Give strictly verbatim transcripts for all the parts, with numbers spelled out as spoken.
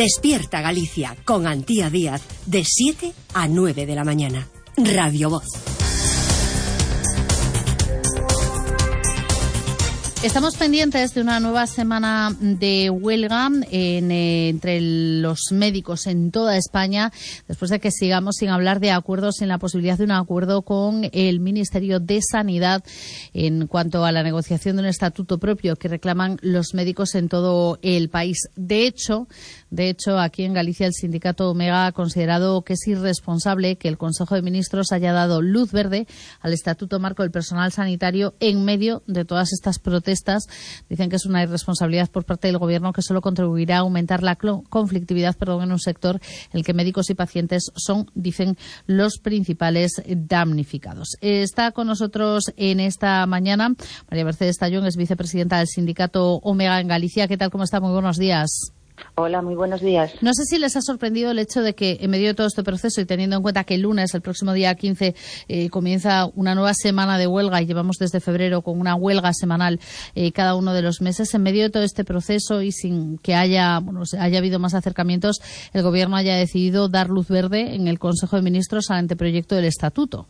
Despierta Galicia con Antía Díaz de siete a nueve de la mañana. Radio Voz. Estamos pendientes de una nueva semana de huelga en, eh, entre los médicos en toda España, después de que sigamos sin hablar de acuerdos, sin la posibilidad de un acuerdo con el Ministerio de Sanidad en cuanto a la negociación de un estatuto propio que reclaman los médicos en todo el país. De hecho, de hecho, aquí en Galicia el sindicato Omega ha considerado que es irresponsable que el Consejo de Ministros haya dado luz verde al Estatuto Marco del Personal Sanitario en medio de todas estas protestas. Dicen que es una irresponsabilidad por parte del Gobierno que solo contribuirá a aumentar la conflictividad perdón, en un sector en el que médicos y pacientes son, dicen, los principales damnificados. Está con nosotros en esta mañana María Mercedes Tallón, es vicepresidenta del sindicato Omega en Galicia. ¿Qué tal? ¿Cómo está? Muy buenos días. Hola, muy buenos días. No sé si les ha sorprendido el hecho de que en medio de todo este proceso y teniendo en cuenta que el lunes, el próximo día quince, eh, comienza una nueva semana de huelga y llevamos desde febrero con una huelga semanal eh, cada uno de los meses, en medio de todo este proceso y sin que haya, bueno, haya habido más acercamientos, el Gobierno haya decidido dar luz verde en el Consejo de Ministros al anteproyecto del Estatuto.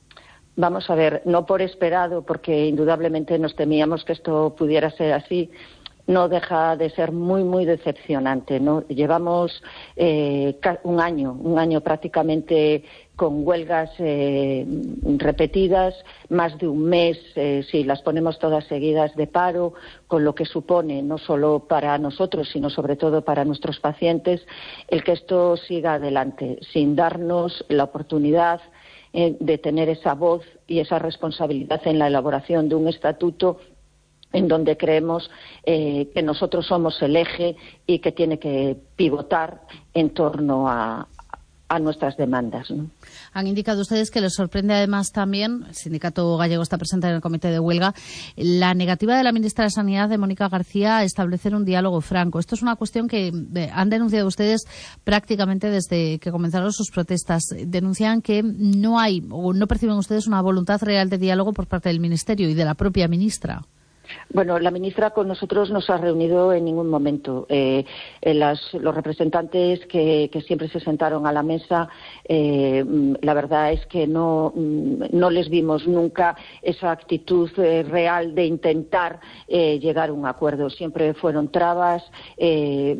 Vamos a ver, no por esperado, porque indudablemente nos temíamos que esto pudiera ser así. No deja de ser muy, muy decepcionante, ¿no? Llevamos eh, un año, un año prácticamente con huelgas eh, repetidas, más de un mes, eh, si las ponemos todas seguidas, de paro, con lo que supone no solo para nosotros, sino sobre todo para nuestros pacientes, el que esto siga adelante, sin darnos la oportunidad eh, de tener esa voz y esa responsabilidad en la elaboración de un estatuto en donde creemos eh, que nosotros somos el eje y que tiene que pivotar en torno a, a nuestras demandas, ¿no? Han indicado ustedes que les sorprende además también, el sindicato gallego está presente en el comité de huelga, la negativa de la ministra de Sanidad, de Mónica García, a establecer un diálogo franco. Esto es una cuestión que eh, han denunciado ustedes prácticamente desde que comenzaron sus protestas. Denuncian que no hay o no perciben ustedes una voluntad real de diálogo por parte del Ministerio y de la propia ministra. Bueno, la ministra con nosotros no se ha reunido en ningún momento. Eh, eh, las, los representantes que, que siempre se sentaron a la mesa, eh, la verdad es que no, no les vimos nunca esa actitud eh, real de intentar eh, llegar a un acuerdo. Siempre fueron trabas. Eh,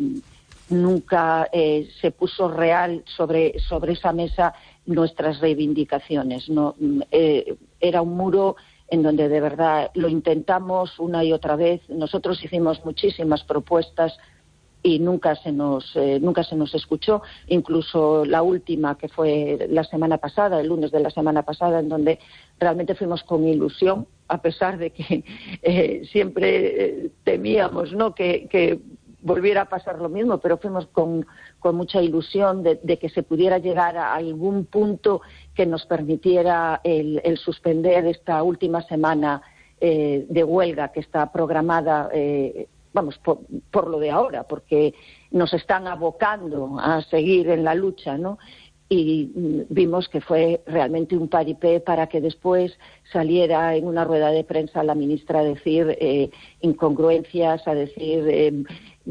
nunca eh, se puso real sobre, sobre esa mesa nuestras reivindicaciones, ¿no? Eh, era un muro en donde de verdad lo intentamos una y otra vez. Nosotros hicimos muchísimas propuestas y nunca se nos eh, nunca se nos escuchó, incluso la última que fue la semana pasada, el lunes de la semana pasada, en donde realmente fuimos con ilusión, a pesar de que eh, siempre eh, temíamos, ¿no?, que, que volviera a pasar lo mismo, pero fuimos con, con mucha ilusión de, de que se pudiera llegar a algún punto que nos permitiera el, el suspender esta última semana eh, de huelga que está programada, eh, vamos, por, por lo de ahora, porque nos están abocando a seguir en la lucha, ¿no? Y vimos que fue realmente un paripé para que después saliera en una rueda de prensa la ministra a decir eh, incongruencias, a decir eh,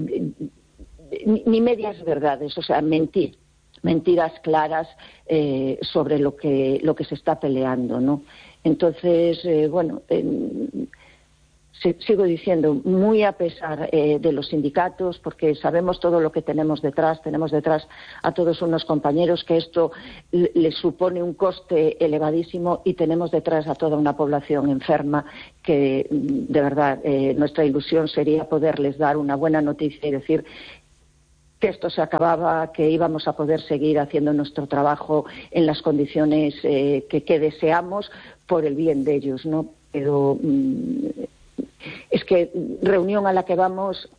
ni, ni medias verdades, o sea, mentir, mentiras claras eh, sobre lo que lo que se está peleando, ¿no? Entonces, eh, bueno, eh, sigo diciendo, muy a pesar eh, de los sindicatos, porque sabemos todo lo que tenemos detrás, tenemos detrás a todos unos compañeros que esto les supone un coste elevadísimo y tenemos detrás a toda una población enferma que, de verdad, eh, nuestra ilusión sería poderles dar una buena noticia y decir que esto se acababa, que íbamos a poder seguir haciendo nuestro trabajo en las condiciones eh, que, que deseamos por el bien de ellos, ¿no? Pero mmm, es que reunión a la que vamos,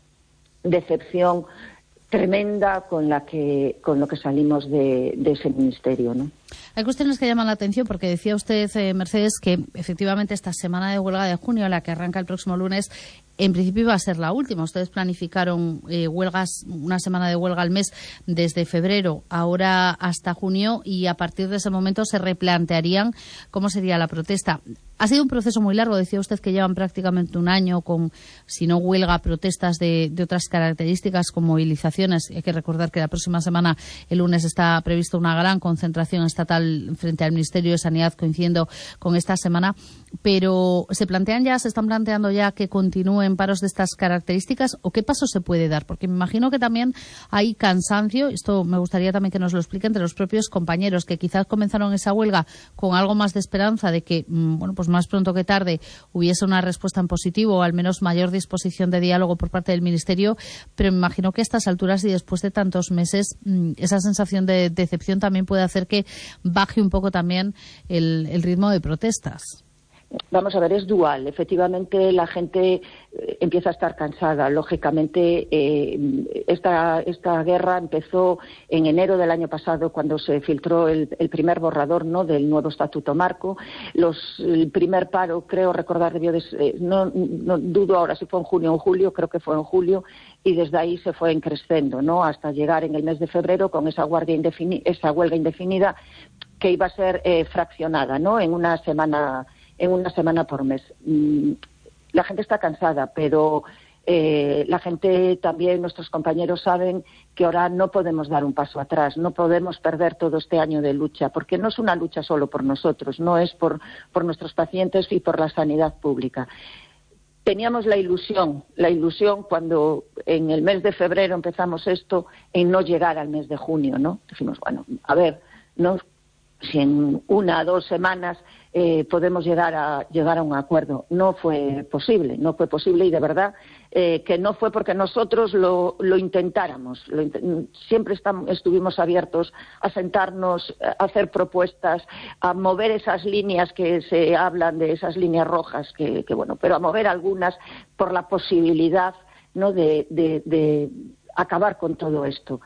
decepción tremenda con la que con lo que salimos de, de ese ministerio, ¿no? Hay cuestiones que llaman la atención porque decía usted, eh, Mercedes, que efectivamente esta semana de huelga de junio, la que arranca el próximo lunes, en principio iba a ser la última. Ustedes planificaron eh, huelgas, una semana de huelga al mes desde febrero, ahora hasta junio, y a partir de ese momento se replantearían cómo sería la protesta. Ha sido un proceso muy largo, decía usted que llevan prácticamente un año con, si no huelga, protestas de, de otras características como movilizaciones. Hay que recordar que la próxima semana, el lunes, está prevista una gran concentración estatal frente al Ministerio de Sanidad, coincidiendo con esta semana. Pero ¿se plantean ya, se están planteando ya que continúen paros de estas características o qué paso se puede dar? Porque me imagino que también hay cansancio, esto me gustaría también que nos lo explique, entre los propios compañeros que quizás comenzaron esa huelga con algo más de esperanza de que, bueno, pues más pronto que tarde hubiese una respuesta en positivo o al menos mayor disposición de diálogo por parte del Ministerio, pero me imagino que a estas alturas y después de tantos meses esa sensación de decepción también puede hacer que baje un poco también el, el ritmo de protestas. Vamos a ver, es dual. Efectivamente, la gente empieza a estar cansada. Lógicamente, eh, esta, esta guerra empezó en enero del año pasado, cuando se filtró el, el primer borrador, ¿no?, del nuevo Estatuto Marco. Los, el primer paro, creo recordar, debió de, eh, no, no dudo ahora si fue en junio o en julio, creo que fue en julio, y desde ahí se fue encreciendo, ¿no?, hasta llegar en el mes de febrero con esa, guardia indefini- esa huelga indefinida que iba a ser eh, fraccionada, ¿no?, en una semana en una semana por mes. La gente está cansada, pero eh, la gente también, nuestros compañeros saben que ahora no podemos dar un paso atrás, no podemos perder todo este año de lucha, porque no es una lucha solo por nosotros, no es por, por nuestros pacientes y por la sanidad pública. Teníamos la ilusión, la ilusión cuando en el mes de febrero empezamos esto, en no llegar al mes de junio, ¿no? Dijimos, bueno, a ver, no, si en una o dos semanas eh, podemos llegar a llegar a un acuerdo. No fue posible, no fue posible y de verdad eh, que no fue porque nosotros lo, lo intentáramos. Lo int- siempre estamos, estuvimos abiertos a sentarnos, a hacer propuestas, a mover esas líneas que se hablan de esas líneas rojas, que, que bueno, pero a mover algunas por la posibilidad, ¿no?, de, de, de acabar con todo esto.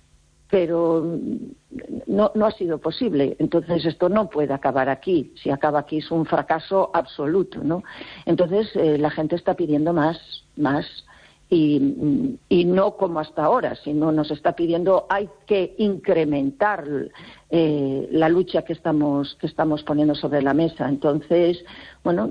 Pero no, no ha sido posible. Entonces esto no puede acabar aquí. Si acaba aquí es un fracaso absoluto, ¿no? Entonces eh, la gente está pidiendo más, más y, y no como hasta ahora, sino nos está pidiendo, hay que incrementar eh, la lucha que estamos que estamos poniendo sobre la mesa. Entonces, bueno,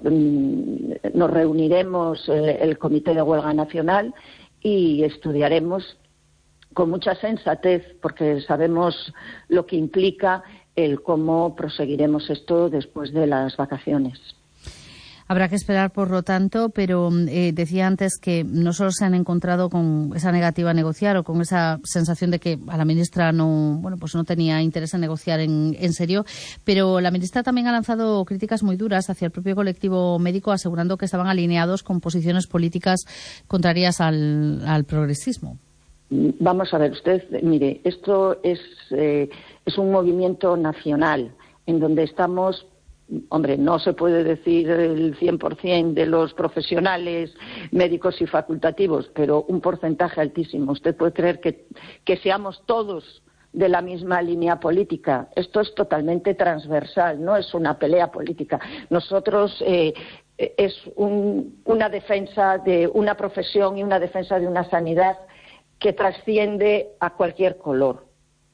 nos reuniremos el, el Comité de Huelga Nacional y estudiaremos con mucha sensatez, porque sabemos lo que implica el cómo proseguiremos esto después de las vacaciones. Habrá que esperar, por lo tanto, pero eh, decía antes que no solo se han encontrado con esa negativa a negociar o con esa sensación de que a la ministra no, bueno, pues no tenía interés en negociar en, en serio, pero la ministra también ha lanzado críticas muy duras hacia el propio colectivo médico, asegurando que estaban alineados con posiciones políticas contrarias al, al progresismo. Vamos a ver, usted, mire, esto es, eh, es un movimiento nacional en donde estamos, hombre, no se puede decir el cien por ciento de los profesionales médicos y facultativos, pero un porcentaje altísimo. Usted puede creer que, que seamos todos de la misma línea política. Esto es totalmente transversal, no es una pelea política. Nosotros eh, es un, una defensa de una profesión y una defensa de una sanidad que trasciende a cualquier color.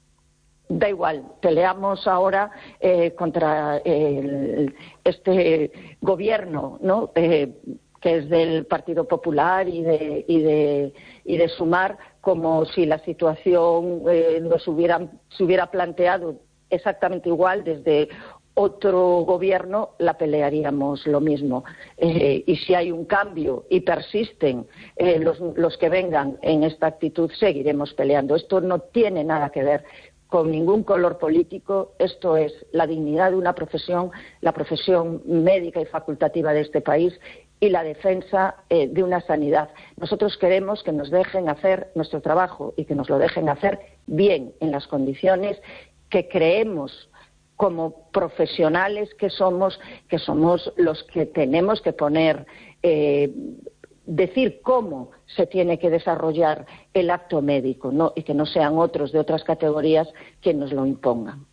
Da igual, peleamos ahora eh, contra el, este gobierno, ¿no?, eh, que es del Partido Popular y de, y de, y de Sumar, como si la situación eh, nos hubieran, se hubiera planteado exactamente igual desde otro gobierno, la pelearíamos lo mismo. Eh, y si hay un cambio y persisten eh, los, los que vengan en esta actitud, seguiremos peleando. Esto no tiene nada que ver con ningún color político. Esto es la dignidad de una profesión, la profesión médica y facultativa de este país y la defensa eh, de una sanidad. Nosotros queremos que nos dejen hacer nuestro trabajo y que nos lo dejen hacer bien, en las condiciones que creemos como profesionales que somos, que somos los que tenemos que poner, eh, decir cómo se tiene que desarrollar el acto médico, ¿no?, y que no sean otros de otras categorías quienes nos lo impongan.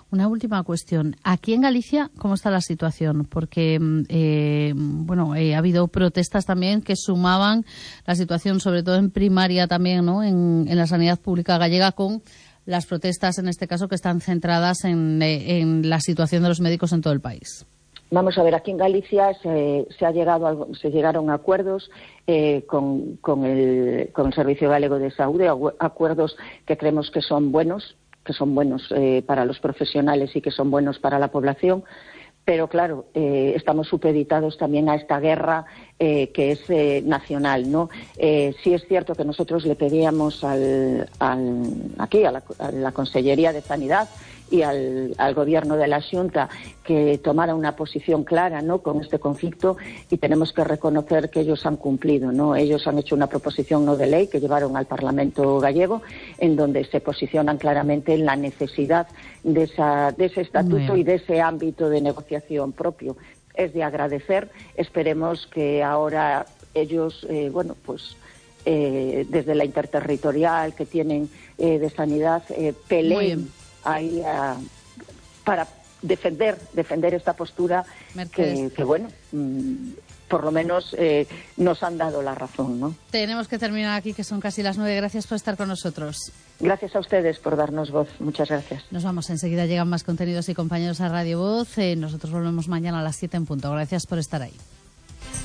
Una última cuestión. Aquí en Galicia, ¿cómo está la situación? Porque, eh, bueno, eh, ha habido protestas también que sumaban la situación, sobre todo en primaria también, ¿no? En, en la sanidad pública gallega, con las protestas, en este caso, que están centradas en, eh, en la situación de los médicos en todo el país. Vamos a ver, aquí en Galicia se, se ha llegado a, se llegaron a acuerdos eh, con, con, el, con el Servicio Galego de Salud, acuerdos que creemos que son buenos, que son buenos eh, para los profesionales y que son buenos para la población. Pero claro, eh, estamos supeditados también a esta guerra eh, que es eh, nacional, ¿no? Eh, sí es cierto que nosotros le pedíamos al, al, aquí a la, a la Consellería de Sanidad y al, al Gobierno de la Xunta que tomara una posición clara, ¿no?, con este conflicto, y tenemos que reconocer que ellos han cumplido, ¿no? Ellos han hecho una proposición no de ley que llevaron al Parlamento gallego, en donde se posicionan claramente en la necesidad de, esa, de ese estatuto y de ese ámbito de negociación propio. Es de agradecer. Esperemos que ahora ellos, eh, bueno, pues eh, desde la interterritorial que tienen eh, de sanidad, eh, peleen ahí a, para defender defender esta postura que, que, bueno, mmm, por lo menos eh, nos han dado la razón, ¿no? Tenemos que terminar aquí, que son casi las nueve. Gracias por estar con nosotros. Gracias a ustedes por darnos voz. Muchas gracias. Nos vamos. Enseguida llegan más contenidos y compañeros a Radio Voz. Eh, nosotros volvemos mañana a las siete en punto. Gracias por estar ahí.